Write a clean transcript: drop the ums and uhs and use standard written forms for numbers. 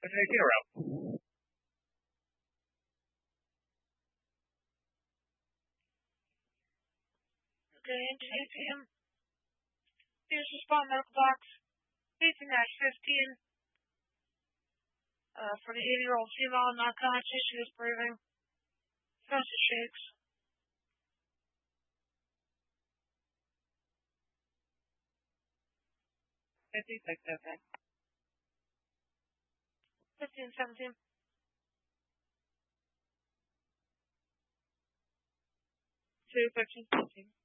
18 around. Okay, into ATM. Here's the spot medical box. 18-15. For the 80-year-old female, not conscious, she was breathing. Conscious shakes. Okay. 15-17. 2, 15, 17.